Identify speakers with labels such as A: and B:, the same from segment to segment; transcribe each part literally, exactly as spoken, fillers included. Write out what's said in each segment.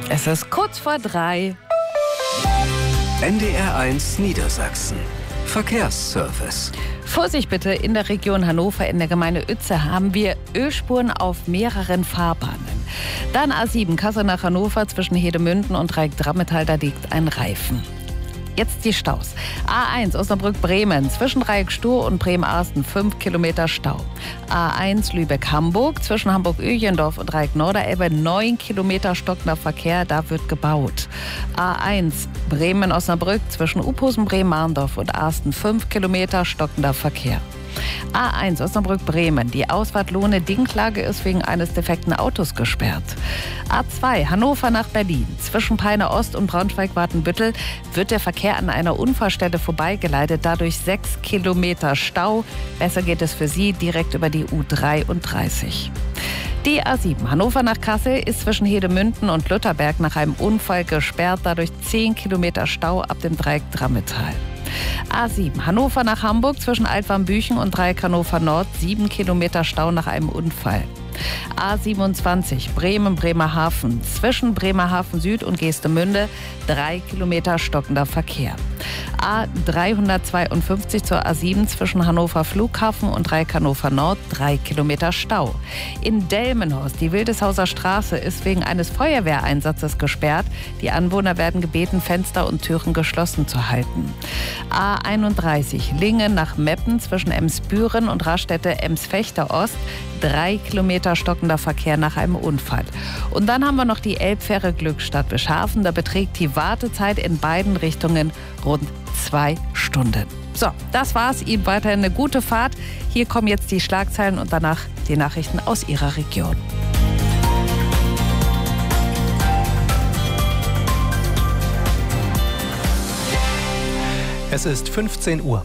A: Es ist kurz vor drei.
B: N D R eins Niedersachsen. Verkehrsservice.
A: Vorsicht bitte, in der Region Hannover in der Gemeinde Uetze haben wir Ölspuren auf mehreren Fahrbahnen. Dann A sieben, Kassel nach Hannover zwischen Hedemünden und Dreieck-Drammetal, da liegt ein Reifen. Jetzt die Staus. A eins Osnabrück-Bremen zwischen Dreieck-Stur und Bremen-Arsten fünf Kilometer Stau. A eins Lübeck-Hamburg zwischen Hamburg-Öjendorf und Dreieck-Norderelbe neun Kilometer stockender Verkehr, da wird gebaut. A eins Bremen-Osnabrück zwischen Uphusen, Bremen-Marndorf und Arsten fünf Kilometer stockender Verkehr. A eins Osnabrück-Bremen. Die Ausfahrt Lohne-Dinklage ist wegen eines defekten Autos gesperrt. A zwei Hannover nach Berlin. Zwischen Peine Ost und Braunschweig-Watenbüttel wird der Verkehr an einer Unfallstelle vorbeigeleitet. Dadurch sechs Kilometer Stau. Besser geht es für Sie direkt über die U dreiunddreißig. Die A sieben Hannover nach Kassel ist zwischen Hedemünden und Lutherberg nach einem Unfall gesperrt. Dadurch zehn Kilometer Stau ab dem Dreieck Drammetal. A sieben Hannover nach Hamburg zwischen Altwarmbüchen und Dreieck Hannover Nord sieben Kilometer Stau nach einem Unfall. A siebenundzwanzig Bremen-Bremerhaven zwischen Bremerhaven Süd und Geestemünde drei Kilometer stockender Verkehr. A dreihundertzweiundfünfzig zur A sieben zwischen Hannover Flughafen und Dreieck Hannover Nord drei Kilometer Stau. In Delmenhorst, die Wildeshauser Straße, ist wegen eines Feuerwehreinsatzes gesperrt. Die Anwohner werden gebeten, Fenster und Türen geschlossen zu halten. A einunddreißig Lingen nach Meppen zwischen Emsbüren und Raststätte Ems-Fechter Ost drei Kilometer stockender Verkehr nach einem Unfall. Und dann haben wir noch die Elbfähre Glückstadt-Bischhafen. Da beträgt die Wartezeit in beiden Richtungen rund zwei Stunden. So, das war's. Ihnen weiterhin eine gute Fahrt. Hier kommen jetzt die Schlagzeilen und danach die Nachrichten aus Ihrer Region.
C: Es ist fünfzehn Uhr.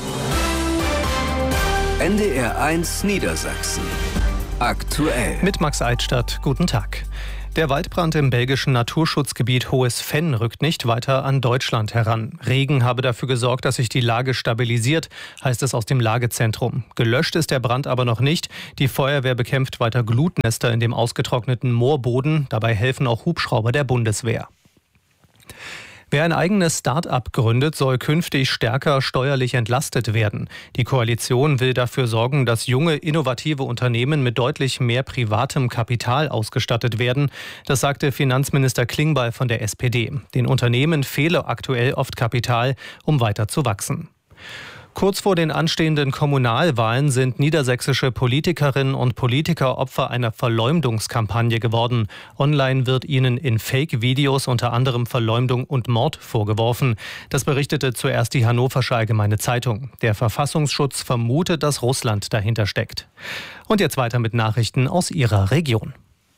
B: N D R eins Niedersachsen. Aktuell.
C: Mit Max Eitstadt. Guten Tag. Der Waldbrand im belgischen Naturschutzgebiet Hohes Venn rückt nicht weiter an Deutschland heran. Regen habe dafür gesorgt, dass sich die Lage stabilisiert, heißt es aus dem Lagezentrum. Gelöscht ist der Brand aber noch nicht. Die Feuerwehr bekämpft weiter Glutnester in dem ausgetrockneten Moorboden. Dabei helfen auch Hubschrauber der Bundeswehr. Wer ein eigenes Start-up gründet, soll künftig stärker steuerlich entlastet werden. Die Koalition will dafür sorgen, dass junge, innovative Unternehmen mit deutlich mehr privatem Kapital ausgestattet werden. Das sagte Finanzminister Klingbeil von der S P D. Den Unternehmen fehle aktuell oft Kapital, um weiter zu wachsen. Kurz vor den anstehenden Kommunalwahlen sind niedersächsische Politikerinnen und Politiker Opfer einer Verleumdungskampagne geworden. Online wird ihnen in Fake-Videos unter anderem Verleumdung und Mord vorgeworfen. Das berichtete zuerst die Hannoversche Allgemeine Zeitung. Der Verfassungsschutz vermutet, dass Russland dahinter steckt. Und jetzt weiter mit Nachrichten aus Ihrer Region.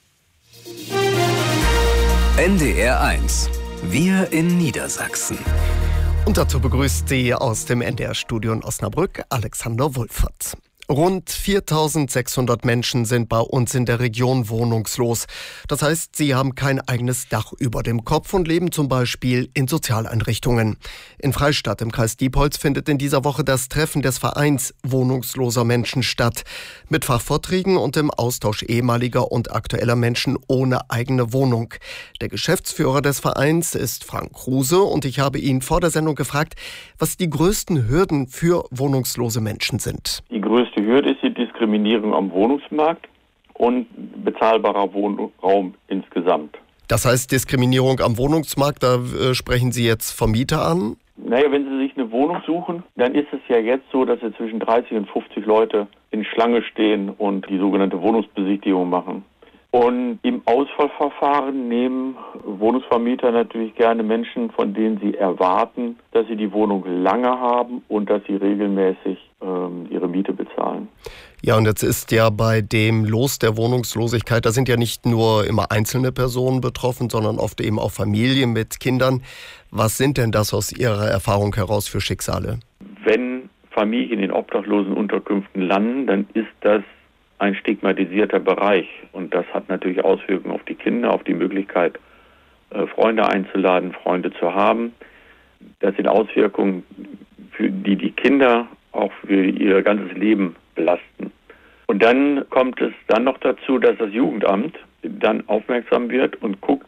B: N D R eins. Wir in Niedersachsen.
D: Und dazu begrüßt Sie aus dem N D R-Studio in Osnabrück Alexander Wulfert. Rund viertausendsechshundert Menschen sind bei uns in der Region wohnungslos. Das heißt, sie haben kein eigenes Dach über dem Kopf und leben zum Beispiel in Sozialeinrichtungen. In Freistadt im Kreis Diepholz findet in dieser Woche das Treffen des Vereins wohnungsloser Menschen statt. Mit Fachvorträgen und dem Austausch ehemaliger und aktueller Menschen ohne eigene Wohnung. Der Geschäftsführer des Vereins ist Frank Kruse und ich habe ihn vor der Sendung gefragt, was die größten Hürden für wohnungslose Menschen sind.
E: Die größte Hürde ist die Diskriminierung am Wohnungsmarkt und bezahlbarer Wohnraum insgesamt.
D: Das heißt Diskriminierung am Wohnungsmarkt, da äh, sprechen Sie jetzt Vermieter an?
E: Naja, wenn Sie sich eine Wohnung suchen, dann ist es ja jetzt so, dass Sie zwischen dreißig und fünfzig Leute in Schlange stehen und die sogenannte Wohnungsbesichtigung machen. Und im Auswahlverfahren nehmen Wohnungsvermieter natürlich gerne Menschen, von denen sie erwarten, dass sie die Wohnung lange haben und dass sie regelmäßig ähm, ihre Miete bezahlen.
D: Ja, und jetzt ist ja bei dem Los der Wohnungslosigkeit, da sind ja nicht nur immer einzelne Personen betroffen, sondern oft eben auch Familien mit Kindern. Was sind denn das aus Ihrer Erfahrung heraus für Schicksale?
E: Wenn Familien in obdachlosen Unterkünften landen, dann ist das ein stigmatisierter Bereich. Und das hat natürlich Auswirkungen auf die Kinder, auf die Möglichkeit, Freunde einzuladen, Freunde zu haben. Das sind Auswirkungen, für die die Kinder auch für ihr ganzes Leben belasten. Und dann kommt es dann noch dazu, dass das Jugendamt dann aufmerksam wird und guckt, ob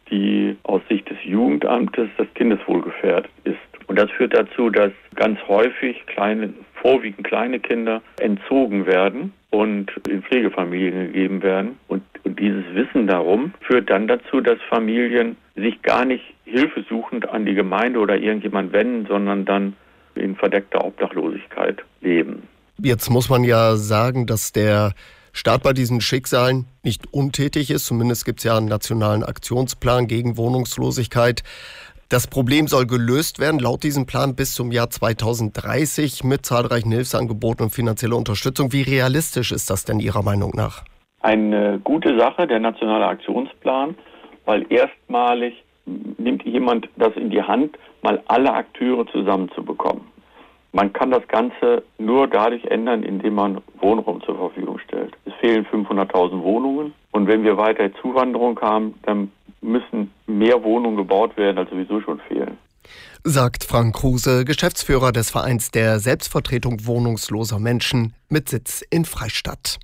E: die aus Sicht des Jugendamtes das Kindeswohl gefährdet ist. Und das führt dazu, dass ganz häufig kleine, vorwiegend kleine Kinder entzogen werden und in Pflegefamilien gegeben werden. Und, und dieses Wissen darum führt dann dazu, dass Familien sich gar nicht hilfesuchend an die Gemeinde oder irgendjemand wenden, sondern dann in verdeckter Obdachlosigkeit leben.
D: Jetzt muss man ja sagen, dass der Staat bei diesen Schicksalen nicht untätig ist. Zumindest gibt es ja einen nationalen Aktionsplan gegen Wohnungslosigkeit. Das Problem soll gelöst werden, laut diesem Plan bis zum Jahr zweitausenddreißig mit zahlreichen Hilfsangeboten und finanzieller Unterstützung. Wie realistisch ist das denn Ihrer Meinung nach?
E: Eine gute Sache, der nationale Aktionsplan, weil erstmalig nimmt jemand das in die Hand, mal alle Akteure zusammenzubekommen. Man kann das Ganze nur dadurch ändern, indem man Wohnraum zur Verfügung stellt. Es fehlen fünfhunderttausend Wohnungen und wenn wir weiter Zuwanderung haben, dann müssen mehr Wohnungen gebaut werden, als sowieso schon fehlen.
D: Sagt Frank Kruse, Geschäftsführer des Vereins der Selbstvertretung wohnungsloser Menschen mit Sitz in Freistadt.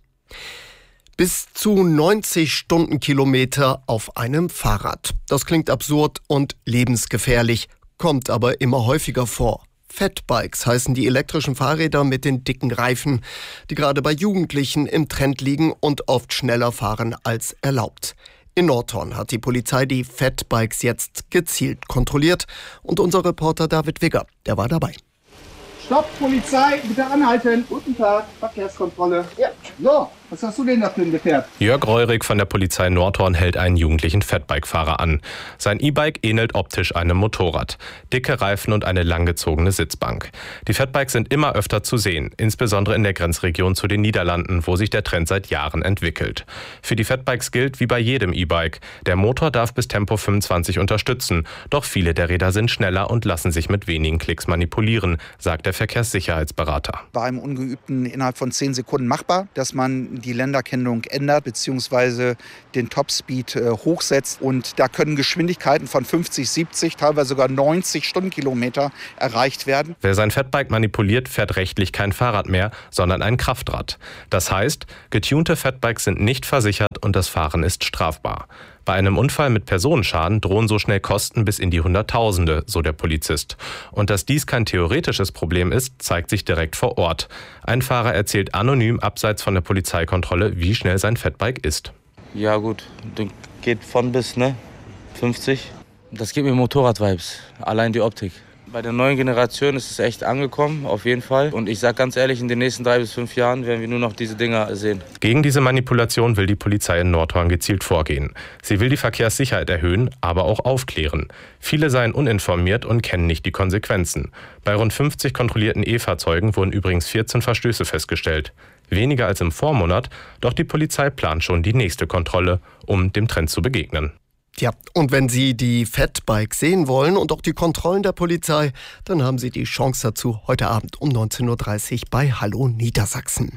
D: Bis zu neunzig Stundenkilometer auf einem Fahrrad. Das klingt absurd und lebensgefährlich, kommt aber immer häufiger vor. Fatbikes heißen die elektrischen Fahrräder mit den dicken Reifen, die gerade bei Jugendlichen im Trend liegen und oft schneller fahren als erlaubt. In Nordhorn hat die Polizei die Fatbikes jetzt gezielt kontrolliert und unser Reporter David Wigger, der war dabei.
F: Stopp, Polizei, bitte anhalten. Guten Tag, Verkehrskontrolle. Ja. So, was hast du denn da für ein Gefährt?
G: Jörg Reurig von der Polizei Nordhorn hält einen jugendlichen Fatbike-Fahrer an. Sein E-Bike ähnelt optisch einem Motorrad. Dicke Reifen und eine langgezogene Sitzbank. Die Fatbikes sind immer öfter zu sehen, insbesondere in der Grenzregion zu den Niederlanden, wo sich der Trend seit Jahren entwickelt. Für die Fatbikes gilt wie bei jedem E-Bike. Der Motor darf bis Tempo fünfundzwanzig unterstützen, doch viele der Räder sind schneller und lassen sich mit wenigen Klicks manipulieren, sagt der Verkehrssicherheitsberater.
F: Bei einem Ungeübten innerhalb von zehn Sekunden machbar, dass man die Länderkennung ändert bzw. den Topspeed äh, hochsetzt. Und da können Geschwindigkeiten von fünfzig, siebzig, teilweise sogar neunzig Stundenkilometer erreicht werden.
G: Wer sein Fatbike manipuliert, fährt rechtlich kein Fahrrad mehr, sondern ein Kraftrad. Das heißt, getunte Fatbikes sind nicht versichert und das Fahren ist strafbar. Bei einem Unfall mit Personenschaden drohen so schnell Kosten bis in die Hunderttausende, so der Polizist. Und dass dies kein theoretisches Problem ist, zeigt sich direkt vor Ort. Ein Fahrer erzählt anonym abseits von der Polizeikontrolle, wie schnell sein Fatbike ist.
H: Ja gut, das geht von bis, ne? fünfzig. Das gibt mir Motorrad-Vibes, allein die Optik. Bei der neuen Generation ist es echt angekommen, auf jeden Fall. Und ich sage ganz ehrlich, in den nächsten drei bis fünf Jahren werden wir nur noch diese Dinger sehen.
G: Gegen diese Manipulation will die Polizei in Nordhorn gezielt vorgehen. Sie will die Verkehrssicherheit erhöhen, aber auch aufklären. Viele seien uninformiert und kennen nicht die Konsequenzen. Bei rund fünfzig kontrollierten E-Fahrzeugen wurden übrigens vierzehn Verstöße festgestellt. Weniger als im Vormonat, doch die Polizei plant schon die nächste Kontrolle, um dem Trend zu begegnen.
D: Ja, und wenn Sie die Fatbikes sehen wollen und auch die Kontrollen der Polizei, dann haben Sie die Chance dazu heute Abend um neunzehn Uhr dreißig bei Hallo Niedersachsen.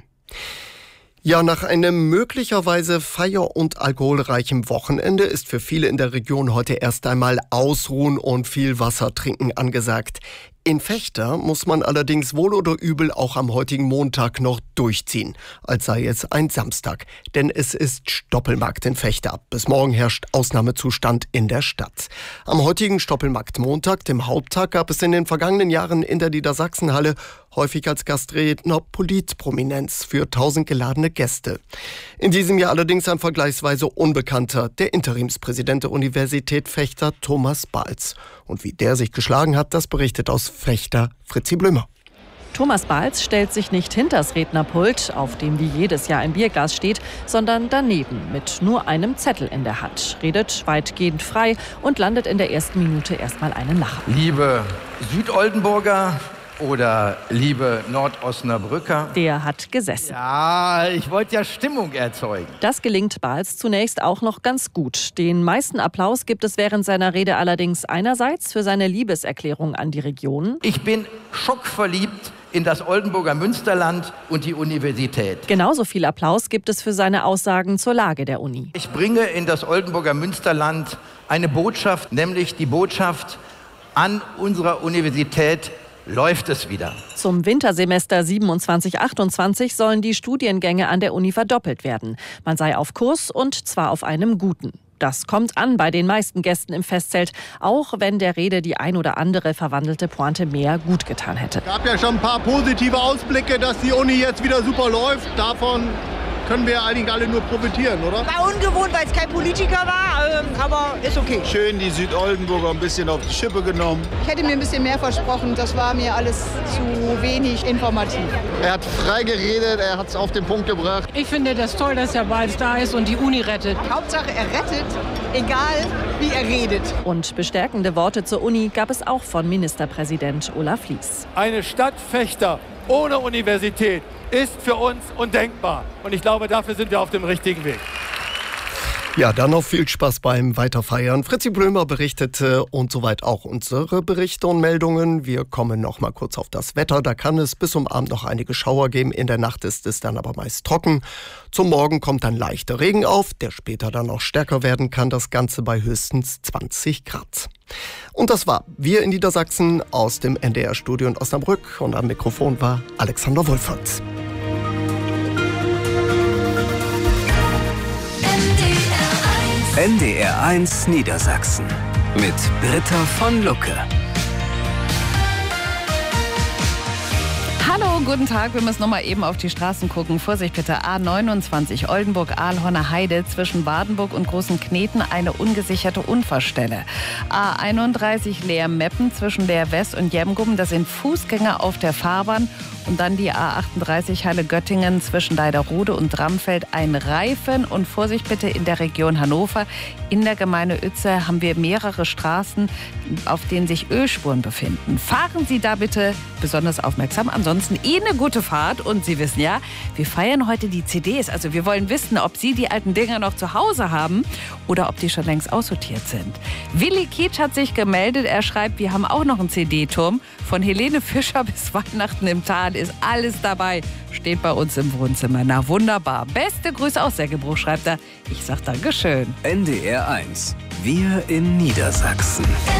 D: Ja, nach einem möglicherweise feier- und alkoholreichem Wochenende ist für viele in der Region heute erst einmal Ausruhen und viel Wasser trinken angesagt. In Vechta muss man allerdings wohl oder übel auch am heutigen Montag noch durchziehen, als sei es ein Samstag. Denn es ist Stoppelmarkt in Vechta. Bis morgen herrscht Ausnahmezustand in der Stadt. Am heutigen Stoppelmarkt Montag, dem Haupttag, gab es in den vergangenen Jahren in der Niedersachsenhalle häufig als Gastredner Politprominenz für tausend geladene Gäste. In diesem Jahr allerdings ein vergleichsweise Unbekannter, der Interimspräsident der Universität Vechta, Thomas Balz. Und wie der sich geschlagen hat, das berichtet aus Vechta Fritzi Blömer.
I: Thomas Balz stellt sich nicht hinters Rednerpult, auf dem wie jedes Jahr ein Bierglas steht, sondern daneben mit nur einem Zettel in der Hand, redet weitgehend frei und landet in der ersten Minute erstmal einen Lacher.
J: Liebe Südoldenburger oder liebe Nordosnabrücker.
I: Der hat gesessen.
J: Ja, ich wollte ja Stimmung erzeugen.
I: Das gelingt Balz zunächst auch noch ganz gut. Den meisten Applaus gibt es während seiner Rede allerdings einerseits für seine Liebeserklärung an die Region.
J: Ich bin schockverliebt in das Oldenburger Münsterland und die Universität.
I: Genauso viel Applaus gibt es für seine Aussagen zur Lage der Uni.
J: Ich bringe in das Oldenburger Münsterland eine Botschaft, nämlich die Botschaft: An unserer Universität läuft es wieder.
I: Zum Wintersemester siebenundzwanzig achtundzwanzig sollen die Studiengänge an der Uni verdoppelt werden. Man sei auf Kurs und zwar auf einem guten. Das kommt an bei den meisten Gästen im Festzelt, auch wenn der Rede die ein oder andere verwandelte Pointe mehr gut getan hätte.
K: Es gab ja schon ein paar positive Ausblicke, dass die Uni jetzt wieder super läuft. Davon können wir eigentlich alle nur profitieren, oder?
L: War ungewohnt, weil es kein Politiker war, aber ist okay.
K: Schön die Südoldenburger ein bisschen auf die Schippe genommen.
M: Ich hätte mir ein bisschen mehr versprochen, das war mir alles zu wenig informativ.
K: Er hat frei geredet, er hat es auf den Punkt gebracht.
N: Ich finde das toll, dass er bald da ist und die Uni rettet.
M: Hauptsache er rettet, egal wie er redet.
I: Und bestärkende Worte zur Uni gab es auch von Ministerpräsident Olaf Lies.
O: Eine Stadt Vechta ohne Universität ist für uns undenkbar. Und ich glaube, dafür sind wir auf dem richtigen Weg.
D: Ja, dann noch viel Spaß beim Weiterfeiern. Fritzi Blömer berichtete und soweit auch unsere Berichte und Meldungen. Wir kommen noch mal kurz auf das Wetter. Da kann es bis zum Abend noch einige Schauer geben. In der Nacht ist es dann aber meist trocken. Zum Morgen kommt dann leichter Regen auf, der später dann auch stärker werden kann. Das Ganze bei höchstens zwanzig Grad. Und das war Wir in Niedersachsen aus dem N D R-Studio in Osnabrück. Und am Mikrofon war Alexander Wolfert.
B: N D R eins Niedersachsen mit Britta von Lucke.
A: Hallo, guten Tag. Wir müssen noch mal eben auf die Straßen gucken. Vorsicht bitte. A neunundzwanzig Oldenburg-Ahlhorner Heide zwischen Badenburg und Großen Kneten eine ungesicherte Unfallstelle. A einunddreißig Leer-Meppen zwischen Leer-West und Jemgum. Das sind Fußgänger auf der Fahrbahn. Und dann die A achtunddreißig Halle-Göttingen zwischen Leiderode und Dramfeld ein Reifen. Und Vorsicht bitte in der Region Hannover. In der Gemeinde Uetze haben wir mehrere Straßen, auf denen sich Ölspuren befinden. Fahren Sie da bitte besonders aufmerksam. Ansonsten eh eine gute Fahrt. Und Sie wissen ja, wir feiern heute die C Ds. Also wir wollen wissen, ob Sie die alten Dinger noch zu Hause haben oder ob die schon längst aussortiert sind. Willi Kietsch hat sich gemeldet. Er schreibt, wir haben auch noch einen C D-Turm. Von Helene Fischer bis Weihnachten im Tal ist alles dabei. Steht bei uns im Wohnzimmer. Na wunderbar. Beste Grüße aus Seggebruch, schreibt er. Ich sag Dankeschön.
B: N D R eins. Wir in Niedersachsen.